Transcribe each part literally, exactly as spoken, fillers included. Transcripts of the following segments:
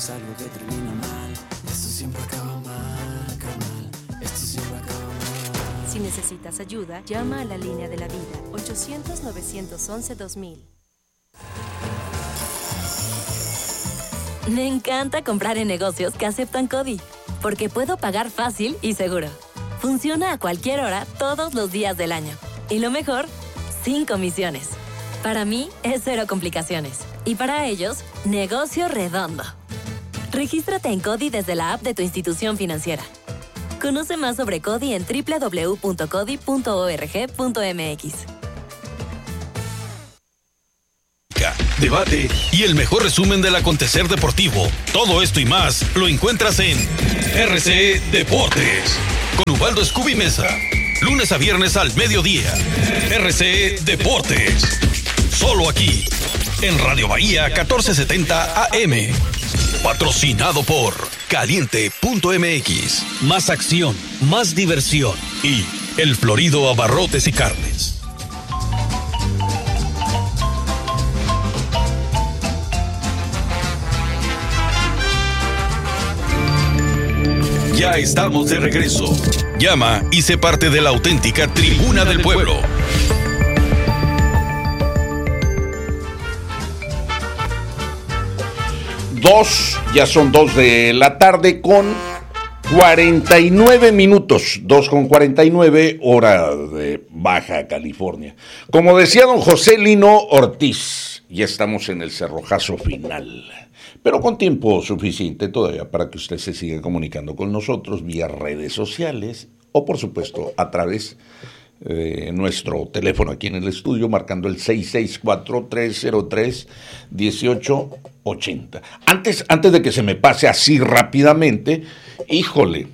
es algo que termina mal. Esto siempre acaba mal, carnal. Esto siempre acaba mal. Si necesitas ayuda, llama a la línea de la vida, ochocientos, novecientos once, dos mil. Me encanta comprar en negocios que aceptan CODI, porque puedo pagar fácil y seguro. Funciona a cualquier hora, todos los días del año. Y lo mejor, sin comisiones. Para mí, es cero complicaciones. Y para ellos, negocio redondo. Regístrate en CODI desde la app de tu institución financiera. Conoce más sobre CODI en doble u doble u doble u punto codi punto org punto m x. Debate y el mejor resumen del acontecer deportivo. Todo esto y más lo encuentras en R C Deportes con Ubaldo Scooby Mesa. Lunes a viernes al mediodía. R C Deportes. Solo aquí, en Radio Bahía catorce setenta A M. Patrocinado por Caliente punto m x. Más acción, más diversión. Y El Florido Abarrotes y Carnes. Ya estamos de regreso. Llama y sé parte de la auténtica Tribuna del Pueblo. Dos, ya son dos de la tarde con cuarenta y nueve minutos, dos con cuarenta y nueve, hora de Baja California. Como decía don José Lino Ortiz, ya estamos en el cerrojazo final, pero con tiempo suficiente todavía para que usted se siga comunicando con nosotros vía redes sociales o por supuesto a través de nuestro teléfono aquí en el estudio marcando el seis seis cuatro, tres cero tres, uno ocho ocho cero. Antes, antes de que se me pase así rápidamente, híjole,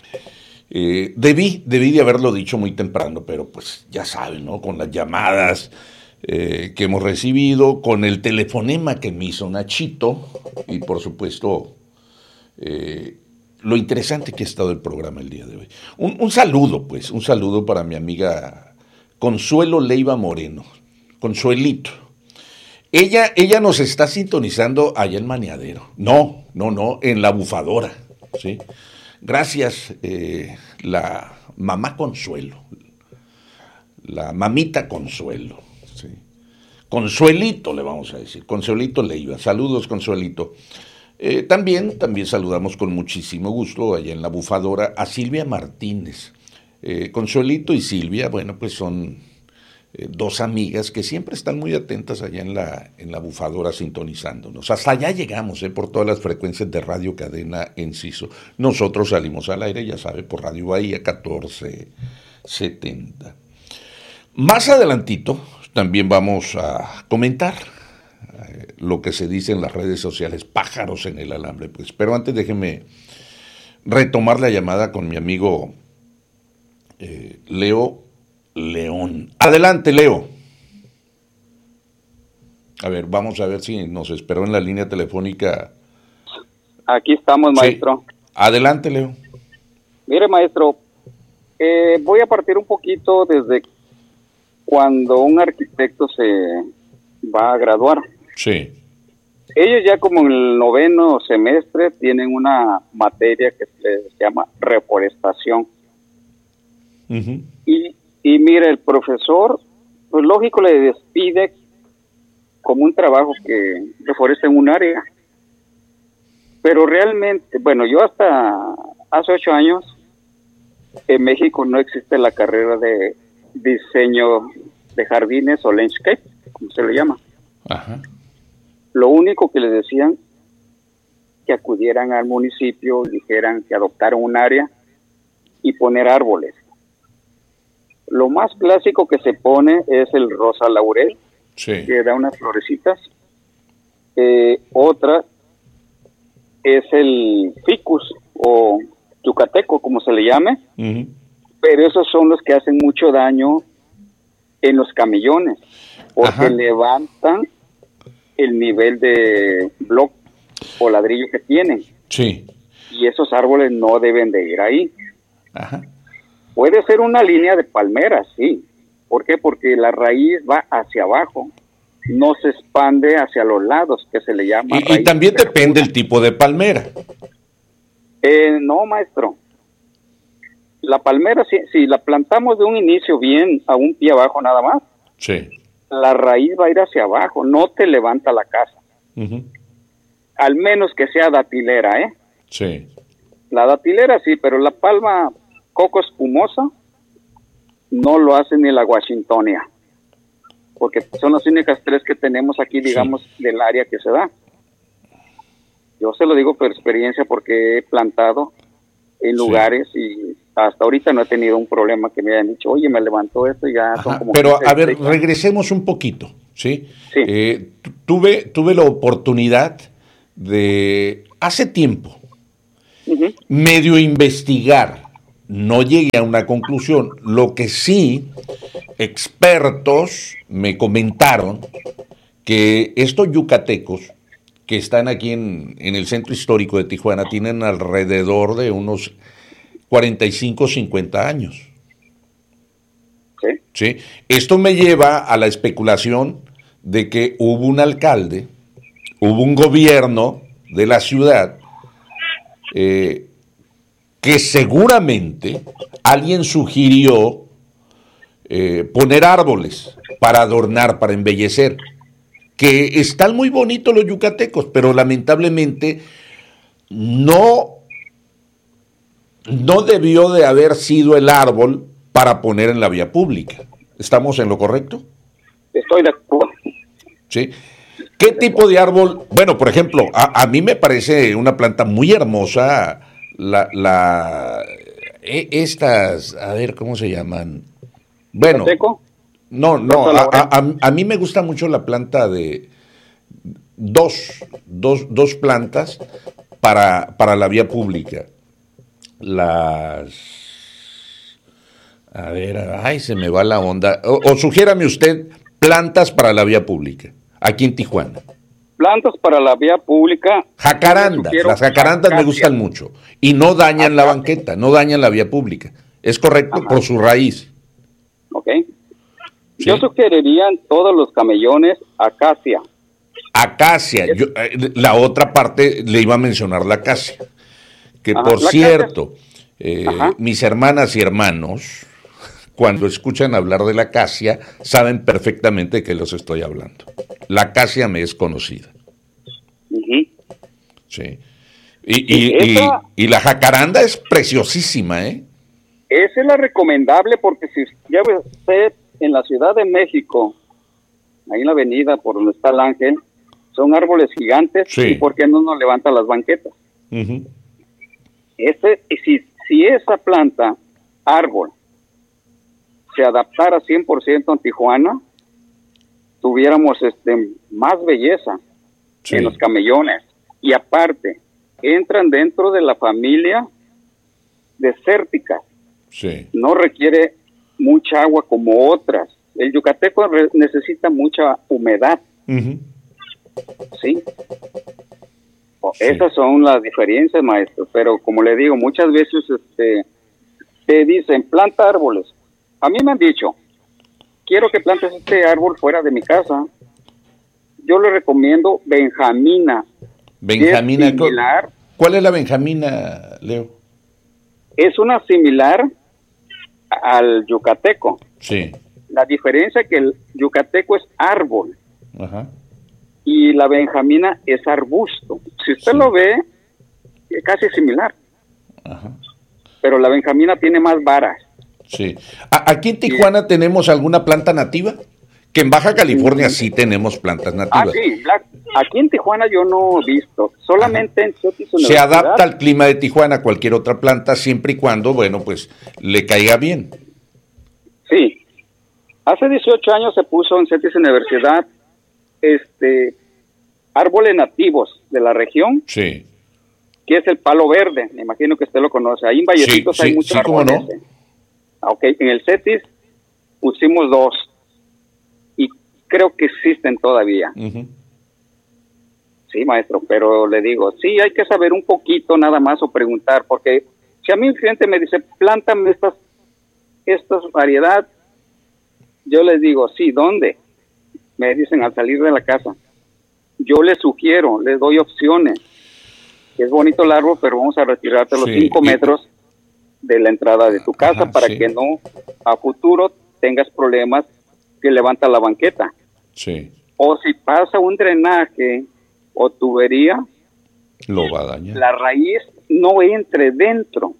eh, debí, debí de haberlo dicho muy temprano, pero pues ya saben, ¿no? Con las llamadas Eh, que hemos recibido, con el telefonema que me hizo Nachito y por supuesto eh, lo interesante que ha estado el programa el día de hoy. Un, un saludo pues, un saludo para mi amiga Consuelo Leiva Moreno, Consuelito. Ella, ella nos está sintonizando allá en Maniadero, no, no, no, en La Bufadora, ¿sí? Gracias, eh, la mamá Consuelo, la mamita Consuelo. Sí. Consuelito le vamos a decir, Consuelito Leiva, saludos Consuelito. Eh, también, también saludamos con muchísimo gusto allá en La Bufadora a Silvia Martínez. Eh, Consuelito y Silvia, bueno, pues son eh, dos amigas que siempre están muy atentas allá en la, en La Bufadora sintonizándonos. Hasta allá llegamos, eh, por todas las frecuencias de Radio Cadena Enciso. Nosotros salimos al aire, ya sabe, por Radio Bahía catorce setenta. Más adelantito también vamos a comentar eh, lo que se dice en las redes sociales, pájaros en el alambre, pues. Pero antes déjeme retomar la llamada con mi amigo eh, Leo León. Adelante, Leo. A ver, vamos a ver si nos esperó en la línea telefónica. Aquí estamos, maestro. Sí. Adelante, Leo. Mire, maestro, eh, voy a partir un poquito desde cuando un arquitecto se va a graduar. Sí. Ellos ya como en el noveno semestre tienen una materia que se llama reforestación. Uh-huh. Y, y mire, el profesor, pues lógico, le despide como un trabajo que reforesta en un área. Pero realmente, bueno, yo hasta hace ocho años, en México no existe la carrera de diseño de jardines o landscape, como se le llama. Ajá. Lo único que les decían que acudieran al municipio, dijeran que adoptaran un área y poner árboles. Lo más clásico que se pone es el rosa laurel, sí, que da unas florecitas. Eh, otra es el ficus o yucateco, como se le llame. Uh-huh. Pero esos son los que hacen mucho daño en los camellones, porque Ajá. levantan el nivel de bloque o ladrillo que tienen. Sí. Y esos árboles no deben de ir ahí. Ajá. Puede ser una línea de palmeras, sí. ¿Por qué? Porque la raíz va hacia abajo no se expande hacia los lados, que se le llama Y, y raíz también profunda. depende el tipo de palmera. Eh, no, maestro. La palmera, si, si la plantamos de un inicio bien, a un pie abajo nada más, Sí. la raíz va a ir hacia abajo, no te levanta la casa. Ujú. Al menos que sea datilera, ¿eh? Sí. La datilera sí, pero la palma coco espumosa no lo hace ni la Washingtonia, porque son las únicas tres que tenemos aquí, digamos, sí, del área que se da. Yo se lo digo por experiencia porque he plantado en lugares sí, y hasta ahorita no he tenido un problema que me hayan dicho, oye, me levantó esto y ya. Ajá, son como pero a ver, regresemos un poquito, ¿sí? Sí. Eh, tuve, tuve la oportunidad de, hace tiempo, uh-huh, medio investigar, no llegué a una conclusión, lo que sí, expertos me comentaron que estos yucatecos que están aquí en, en el centro histórico de Tijuana tienen alrededor de unos cuarenta y cinco, cincuenta años. ¿Sí? ¿Sí? Esto me lleva a la especulación de que hubo un alcalde, hubo un gobierno de la ciudad eh, que seguramente alguien sugirió eh, poner árboles para adornar, para embellecer, que están muy bonitos los yucatecos, pero lamentablemente no, no debió de haber sido el árbol para poner en la vía pública. ¿Estamos en lo correcto? Estoy de acuerdo. ¿Sí? ¿Qué tipo de árbol? Bueno, por ejemplo, a, a mí me parece una planta muy hermosa, la, la eh, estas, a ver, ¿cómo se llaman? Bueno, ¿Yucateco? No, no, a, a, a mí me gusta mucho la planta de dos, dos, dos plantas para, para la vía pública. Las, a ver, ay, se me va la onda. O, o sugiérame usted plantas para la vía pública, aquí en Tijuana. Plantas para la vía pública. Jacarandas, las jacarandas me gustan mucho y no dañan la banqueta, no dañan la vía pública. ¿Es correcto? Ajá. Por su raíz. Ok. ¿Sí? Yo sugeriría en todos los camellones acacia. Acacia. Yo, eh, la otra parte le iba a mencionar la acacia. Que Ajá, por cierto, eh, mis hermanas y hermanos, cuando escuchan hablar de la acacia, saben perfectamente de qué los estoy hablando. La acacia me es conocida. Uh-huh. Sí. Y, y, y, esa, y, y la jacaranda es preciosísima, ¿eh? Esa es la recomendable porque si ya ve usted en la Ciudad de México, ahí en la avenida por donde está el Ángel, son árboles gigantes, sí, y ¿por qué no nos levanta las banquetas? Uh-huh. Ese, si, si esa planta, árbol, se adaptara cien por ciento en Tijuana, tuviéramos este más belleza, sí, en los camellones. Y aparte, entran dentro de la familia desértica. Sí. No requiere mucha agua como otras. El yucateco re- necesita mucha humedad. Uh-huh. ¿Sí? Sí. Esas son las diferencias, maestro. Pero como le digo, muchas veces este, te dicen, planta árboles. A mí me han dicho, quiero que plantes este árbol fuera de mi casa. Yo le recomiendo benjamina. Benjamina. Es similar, ¿Cuál es la benjamina, Leo? Es una similar al yucateco. Sí. La diferencia es que el yucateco es árbol. Ajá. Y la benjamina es arbusto. Si usted sí. lo ve, es casi similar. Ajá. Pero la benjamina tiene más varas. Sí. ¿Aquí en Tijuana sí. tenemos alguna planta nativa? Que en Baja California sí, sí tenemos plantas nativas. Ah, sí. La, aquí en Tijuana yo no he visto. Solamente Ajá. en Cetis Se adapta al clima de Tijuana a cualquier otra planta siempre y cuando, bueno, pues le caiga bien. Sí. Hace dieciocho años se puso en Cetis Universidad este árboles nativos de la región. Sí. Que es el palo verde. Me imagino que usted lo conoce. Ahí en Vallecitos sí, hay sí, muchos sí, árboles. ¿cómo no? Ok, en el Cetis pusimos dos. Y creo que existen todavía. Uh-huh. Sí, maestro, pero le digo, sí, hay que saber un poquito nada más o preguntar, porque si a mí un cliente me dice, plántame estas, estas variedades, yo les digo, sí, ¿dónde? me dicen al salir de la casa, yo les sugiero, les doy opciones. Es bonito el árbol, pero vamos a retirarte los Sí, cinco y- metros de la entrada de tu casa Ajá, para sí. que no a futuro tengas problemas que levanta la banqueta. Sí, O si pasa un drenaje o tubería, lo va a dañar. la raíz no entre dentro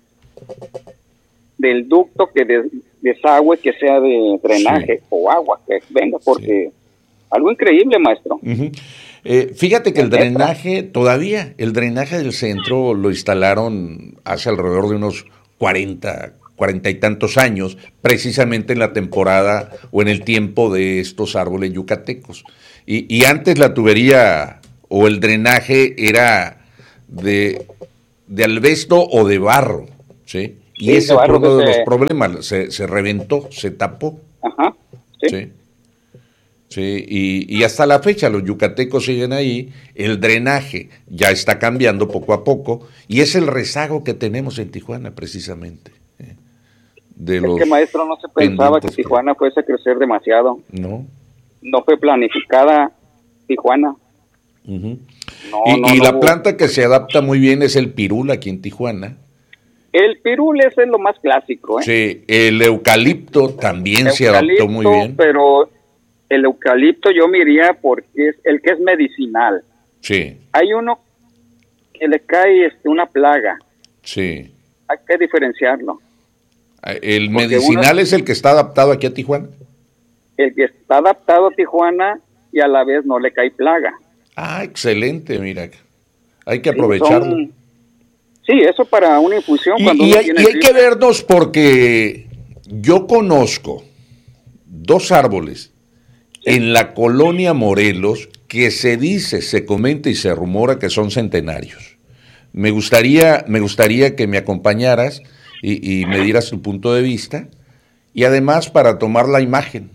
del ducto que des- desagüe, que sea de drenaje Sí. o agua que venga, porque algo increíble, maestro. Ujú. Eh, fíjate que el Es neta. drenaje, todavía, el drenaje del centro lo instalaron hace alrededor de unos cuarenta, cuarenta y tantos años, precisamente en la temporada o en el tiempo de estos árboles yucatecos. Y, y antes la tubería o el drenaje era de, de albesto o de barro, ¿sí? Y Sí, de ese barro fue uno que de los se- problemas, se, se reventó, se tapó. Ajá. Sí. Sí. Sí, y, y hasta la fecha los yucatecos siguen ahí, el drenaje ya está cambiando poco a poco, y es el rezago que tenemos en Tijuana precisamente. ¿eh? De Es los que, maestro, no se pensaba que pendientes Tijuana fuese a crecer demasiado. ¿no? No fue planificada Tijuana. Ujú. No, y no, y no la hubo- planta que se adapta muy bien es el pirul aquí en Tijuana. El pirul ese es lo más clásico, ¿eh? Sí, el eucalipto también se adaptó muy Eucalipto, bien. Pero el eucalipto yo me iría porque es el que es medicinal. Sí, Hay uno que le cae este, una plaga. sí. Hay que diferenciarlo. El Porque medicinal uno- es el que está adaptado aquí a Tijuana. El que está adaptado a Tijuana y a la vez no le cae plaga. Ah, excelente, mira. Hay que Sí, aprovecharlo. son- Sí, eso para una infusión Y, cuando y uno hay, tiene y hay que gripe. vernos porque yo conozco dos árboles en la colonia Morelos que se dice, se comenta y se rumora que son centenarios. Me gustaría, me gustaría que me acompañaras y, y me dieras tu punto de vista y además para tomar la imagen.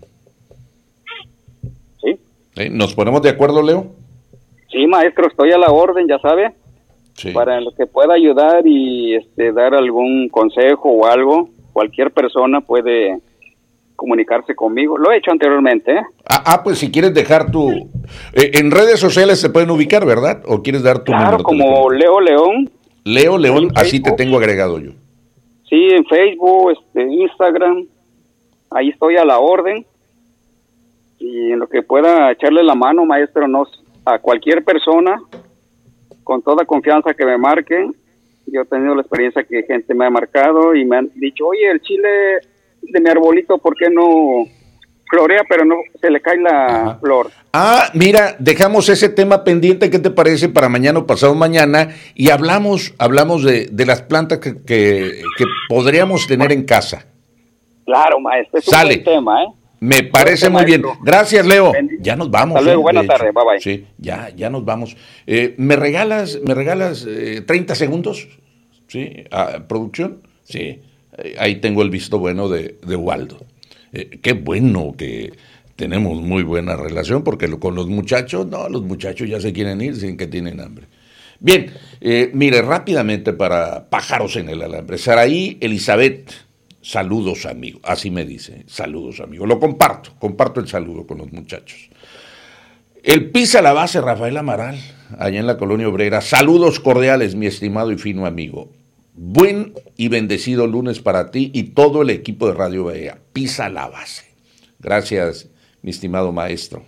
Sí. ¿Eh? ¿Nos ponemos de acuerdo, Leo? Sí, maestro, estoy a la orden, ya sabe, Sí. para lo que pueda ayudar y este, dar algún consejo o algo. Cualquier persona puede comunicarse conmigo. Lo he hecho anteriormente, ¿eh? Ah, ah, pues si quieres dejar tu... eh, en redes sociales se pueden ubicar, ¿verdad? ¿O quieres dar tu Claro, número como telefónico? Leo León. Leo León, en así te Facebook. tengo agregado yo. Sí, en Facebook, este, Instagram, ahí estoy a la orden. Y en lo que pueda echarle la mano, maestro, nos, a cualquier persona, con toda confianza que me marquen. Yo he tenido la experiencia que gente me ha marcado y me han dicho, oye, el chile de mi arbolito, ¿por qué no florea, pero no se le cae la Ajá. flor? Ah, mira, dejamos ese tema pendiente, ¿qué te parece para mañana o pasado mañana? Y hablamos, hablamos de, de las plantas que, que, que podríamos tener en casa. Claro, maestro, es Sale. un buen tema, ¿eh? Me parece Suerte, muy bien. maestro. Gracias, Leo. Bendi- Ya nos vamos. Hasta luego, ¿eh? buena De tarde, bye, bye. Sí, ya, ya nos vamos. Eh, ¿Me regalas, me regalas eh, treinta segundos? ¿Sí? ¿A producción? Sí. Eh, ahí tengo el visto bueno de, de Waldo. Eh, qué bueno que tenemos muy buena relación, porque lo- con los muchachos, no, los muchachos ya se quieren ir sin que tienen hambre. Bien, eh, mire, rápidamente para pájaros en el alambre. Saraí Elizabeth, saludos amigo, así me dice, saludos amigo. Lo comparto, comparto el saludo con los muchachos. El Pisa la base, Rafael Amaral, allá en la colonia obrera. Saludos cordiales, mi estimado y fino amigo. Buen y bendecido lunes para ti y todo el equipo de Radio Bahía. Pisa la base. Gracias, mi estimado maestro.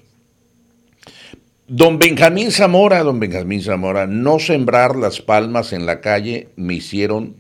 Don Benjamín Zamora, don Benjamín Zamora, no sembrar las palmas en la calle me hicieron...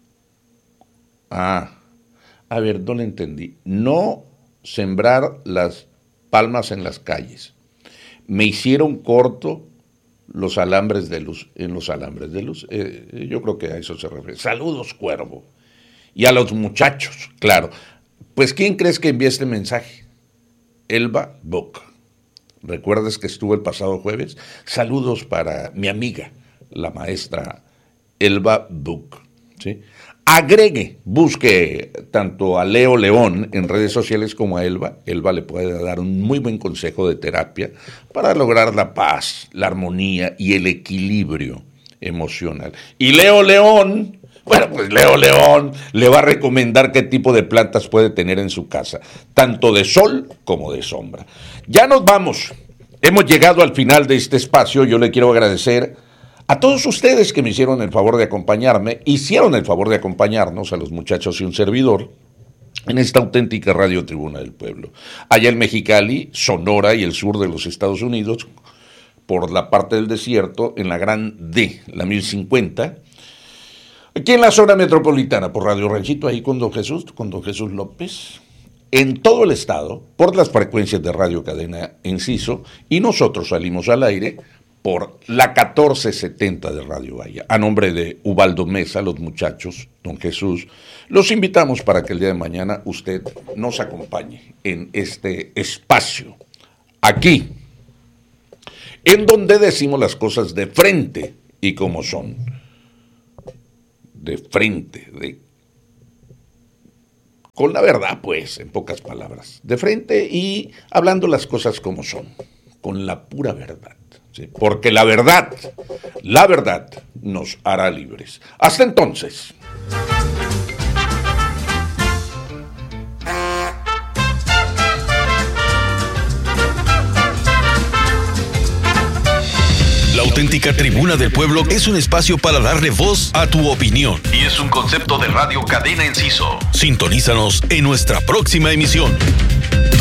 Ah, a ver, no le entendí. No sembrar las palmas en las calles. Me hicieron corto los alambres de luz, en los alambres de luz. Eh, yo creo que a eso se refiere. Saludos, Cuervo. Y a los muchachos, claro. Pues, ¿quién crees que envía este mensaje? Elba Book. ¿Recuerdas que estuvo el pasado jueves? Saludos para mi amiga, la maestra Elba Book. ¿Sí? Agregue, busque tanto a Leo León en redes sociales como a Elba. Elba le puede dar un muy buen consejo de terapia para lograr la paz, la armonía y el equilibrio emocional. Y Leo León, Bueno, pues Leo León le va a recomendar qué tipo de plantas puede tener en su casa, tanto de sol como de sombra. Ya nos vamos. Hemos llegado al final de este espacio. Yo le quiero agradecer a todos ustedes que me hicieron el favor de acompañarme, hicieron el favor de acompañarnos, a los muchachos y un servidor, en esta auténtica Radio Tribuna del Pueblo. Allá en Mexicali, Sonora y el sur de los Estados Unidos, por la parte del desierto, en la Gran D, la mil cincuenta. Aquí en la zona metropolitana, por Radio Ranchito, ahí con don Jesús, con don Jesús López. En todo el estado, por las frecuencias de Radio Cadena Enciso, y nosotros salimos al aire por la catorce setenta de Radio Bahía. A nombre de Ubaldo Mesa, los muchachos, don Jesús, los invitamos para que el día de mañana usted nos acompañe en este espacio, aquí, en donde decimos las cosas de frente y como son. De frente, de con la verdad, pues, en pocas palabras. De frente y hablando las cosas como son, con la pura verdad. ¿Sí? Porque la verdad, la verdad nos hará libres. Hasta entonces. La auténtica Tribuna del Pueblo es un espacio para darle voz a tu opinión. Y es un concepto de Radio Cadena Enciso. Sintonízanos en nuestra próxima emisión.